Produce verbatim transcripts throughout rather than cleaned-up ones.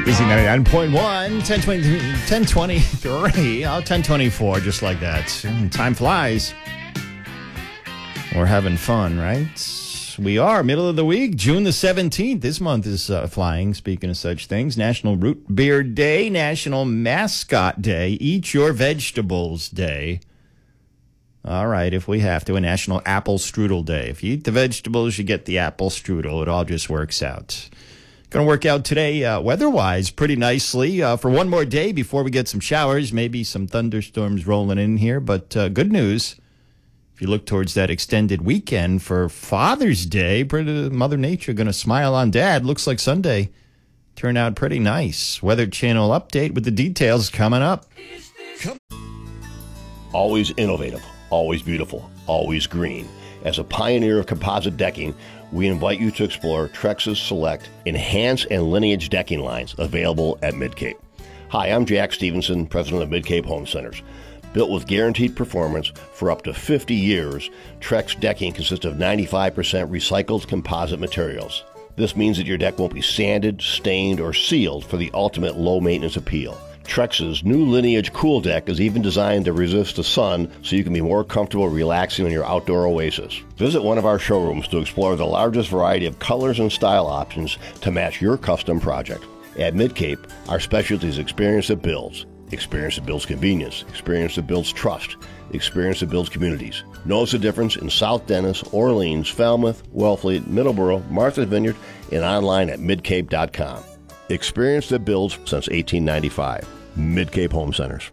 Easy ninety-nine point one, ten twenty, ten twenty-three, oh, ten twenty-four, just like that. Time flies. We're having fun, right? We are. Middle of the week, June the seventeenth. This month is uh, flying, speaking of such things. National Root Beer Day, National Mascot Day, Eat Your Vegetables Day. All right, if we have to, a National Apple Strudel Day. If you eat the vegetables, you get the apple strudel. It all just works out. Going to work out today uh, weather-wise pretty nicely uh, for one more day before we get some showers, maybe some thunderstorms rolling in here. But uh, good news, if you look towards that extended weekend for Father's Day, pretty, Mother Nature going to smile on Dad. Looks like Sunday turned out pretty nice. Weather Channel update with the details coming up. Always innovative, always beautiful, always green. As a pioneer of composite decking, we invite you to explore Trex's select Enhance and Lineage decking lines available at Mid-Cape. Hi, I'm Jack Stevenson, president of Mid-Cape Home Centers. Built with guaranteed performance for up to fifty years, Trex decking consists of ninety-five percent recycled composite materials. This means that your deck won't be sanded, stained, or sealed for the ultimate low-maintenance appeal. Trex's new Lineage Cool Deck is even designed to resist the sun so you can be more comfortable relaxing in your outdoor oasis. Visit one of our showrooms to explore the largest variety of colors and style options to match your custom project. At Mid-Cape, our specialty is experience that builds. Experience that builds convenience. Experience that builds trust. Experience that builds communities. Notice the difference in South Dennis, Orleans, Falmouth, Wellfleet, Middleborough, Martha's Vineyard, and online at midcape dot com. Experience that builds since eighteen ninety-five. Mid-Cape Home Centers.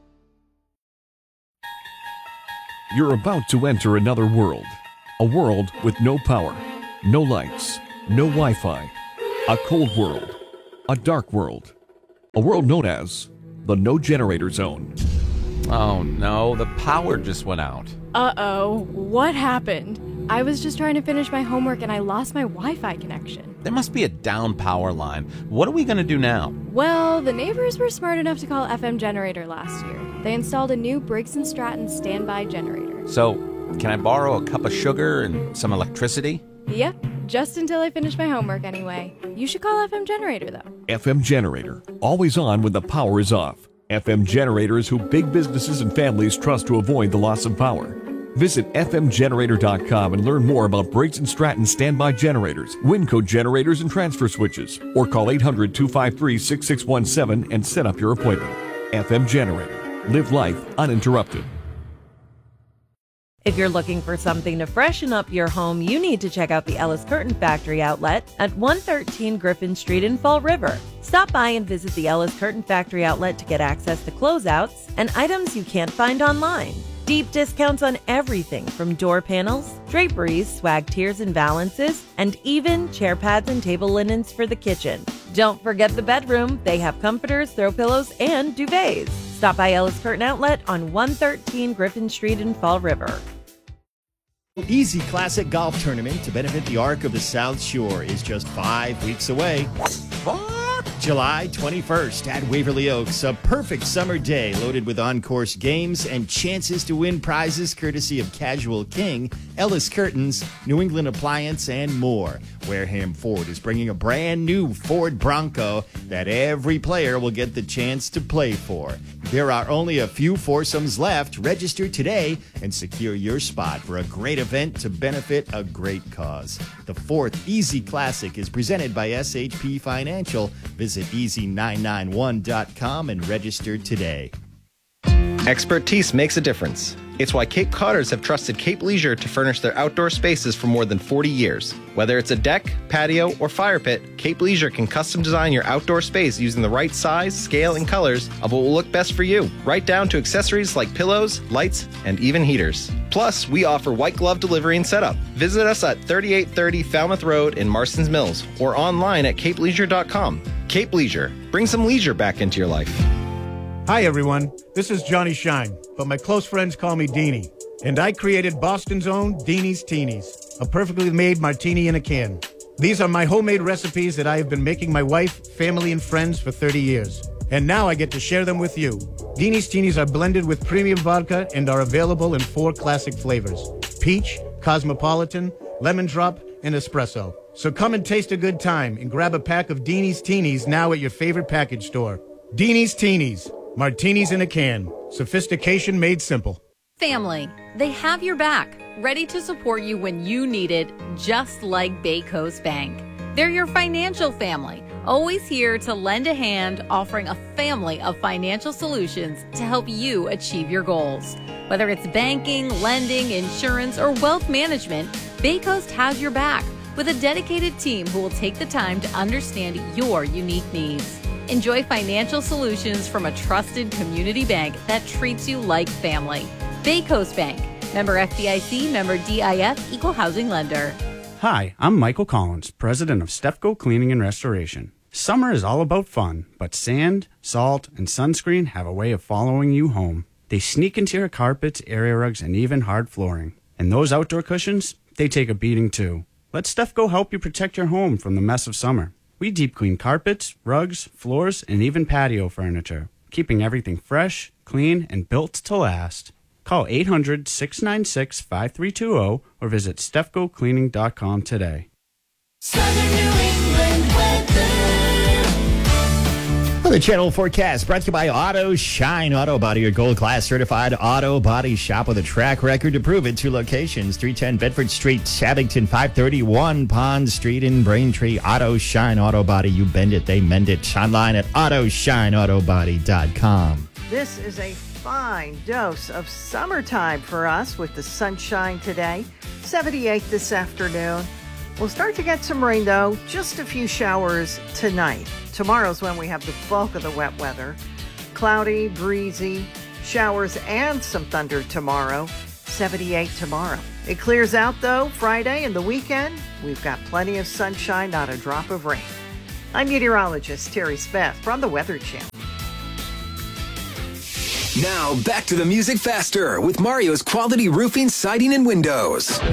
You're about to enter another world. A world with no power, no lights, no Wi-Fi. A cold world. A dark world. A world known as the No Generator Zone. Oh no, the power just went out. Uh-oh, what happened? I was just trying to finish my homework and I lost my Wi-Fi connection. There must be a down power line. What are we going to do now? Well, the neighbors were smart enough to call F M Generator last year. They installed a new Briggs and Stratton standby generator. So, can I borrow a cup of sugar and some electricity? Yep, just until I finish my homework anyway. You should call F M Generator, though. F M Generator, always on when the power is off. F M Generator is who big businesses and families trust to avoid the loss of power. Visit F M generator dot com and learn more about Briggs and Stratton standby generators, Winco generators, and transfer switches. Or call eight hundred, two five three, six six one seven and set up your appointment. F M Generator. Live life uninterrupted. If you're looking for something to freshen up your home, you need to check out the Ellis Curtain Factory outlet at one thirteen Griffin Street in Fall River. Stop by and visit the Ellis Curtain Factory outlet to get access to closeouts and items you can't find online. Deep discounts on everything from door panels, draperies, swag tiers and valances, and even chair pads and table linens for the kitchen. Don't forget the bedroom. They have comforters, throw pillows, and duvets. Stop by Ellis Curtain Outlet on one thirteen Griffin Street in Fall River. Easy Classic Golf Tournament to benefit the Arc of the South Shore is just five weeks away. July twenty-first at Waverly Oaks, a perfect summer day loaded with on-course games and chances to win prizes courtesy of Casual King, Ellis Curtains, New England Appliance, and more. Wareham Ford is bringing a brand new Ford Bronco that every player will get the chance to play for. There are only a few foursomes left. Register today and secure your spot for a great event to benefit a great cause. The fourth Easy Classic is presented by S H P Financial. Visit easy nine nine one dot com and register today. Expertise makes a difference. It's why Cape Codders have trusted Cape Leisure to furnish their outdoor spaces for more than forty years. Whether it's a deck, patio, or fire pit, Cape Leisure can custom design your outdoor space using the right size, scale, and colors of what will look best for you, right down to accessories like pillows, lights, and even heaters. Plus, we offer white glove delivery and setup. Visit us at thirty-eight thirty Falmouth Road in Marston's Mills or online at cape leisure dot com. Cape Leisure. Bring some leisure back into your life. Hi, everyone. This is Johnny Shine, but my close friends call me Deanie. And I created Boston's own Deanie's Teenies, a perfectly made martini in a can. These are my homemade recipes that I have been making my wife, family, and friends for thirty years. And now I get to share them with you. Deanie's Teenies are blended with premium vodka and are available in four classic flavors: peach, cosmopolitan, lemon drop, and espresso. So come and taste a good time and grab a pack of Deanie's Teenies now at your favorite package store. Deanie's Teenies, martinis in a can. Sophistication made simple. Family, they have your back, ready to support you when you need it, just like Bay Coast Bank. They're your financial family, always here to lend a hand, offering a family of financial solutions to help you achieve your goals. Whether it's banking, lending, insurance, or wealth management, Bay Coast has your back with a dedicated team who will take the time to understand your unique needs. Enjoy financial solutions from a trusted community bank that treats you like family. Bay Coast Bank, member F D I C, member D I F, equal housing lender. Hi, I'm Michael Collins, president of Stefco Cleaning and Restoration. Summer is all about fun, but sand, salt, and sunscreen have a way of following you home. They sneak into your carpets, area rugs, and even hard flooring. And those outdoor cushions, they take a beating too. Let Stefco help you protect your home from the mess of summer. We deep clean carpets, rugs, floors, and even patio furniture, keeping everything fresh, clean, and built to last. Call eight hundred, six nine six, five three two zero or visit stefco cleaning dot com today. Southern New England weather. Well, the channel forecast brought to you by Auto Shine Auto Body, your gold class certified auto body shop with a track record to prove it. Two locations, three ten Bedford Street, Abington, five thirty-one Pond Street in Braintree. Auto Shine Auto Body, you bend it, they mend it. Online at auto shine auto body dot com. This is a fine dose of summertime for us with the sunshine today. seventy-eight this afternoon. We'll start to get some rain, though. Just a few showers tonight. Tomorrow's when we have the bulk of the wet weather. Cloudy, breezy, showers and some thunder tomorrow. seventy-eight tomorrow. It clears out, though, Friday and the weekend. We've got plenty of sunshine, not a drop of rain. I'm meteorologist Terry Smith from the Weather Channel. Now, back to the music faster with Mario's Quality Roofing, Siding, and Windows.